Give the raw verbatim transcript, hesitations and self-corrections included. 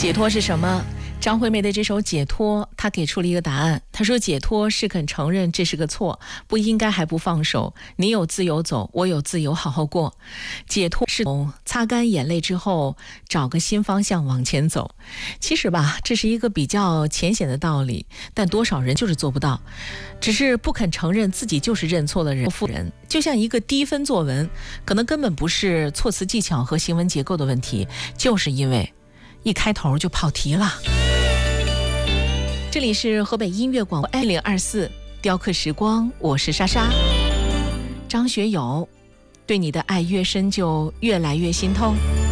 解脱是什么？张惠妹的这首《解脱》，她给出了一个答案。她说：“解脱是肯承认这是个错，不应该还不放手。你有自由走，我有自由好好过。解脱是擦干眼泪之后，找个新方向往前走。”其实吧，这是一个比较浅显的道理，但多少人就是做不到，只是不肯承认自己就是认错的人。人就像一个低分作文，可能根本不是措辞技巧和行文结构的问题，就是因为一开头就跑题了。这里是河北音乐广播 F 零二四雕刻时光，我是莎莎。张学友，对你的爱越深就越来越心痛。